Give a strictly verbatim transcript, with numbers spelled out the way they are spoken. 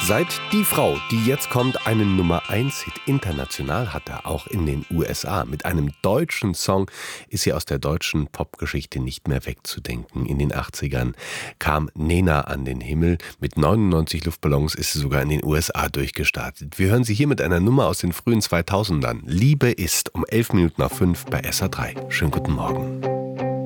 Seit Die Frau, die jetzt kommt, einen Nummer eins Hit international hatte, auch in den U S A. Mit einem deutschen Song ist sie aus der deutschen Popgeschichte nicht mehr wegzudenken. In den achtzigern kam Nena an den Himmel. Mit neunundneunzig Luftballons ist sie sogar in den U S A durchgestartet. Wir hören sie hier mit einer Nummer aus den frühen zweitausendern. Liebe ist um elf Minuten nach fünf bei S R drei. Schönen guten Morgen.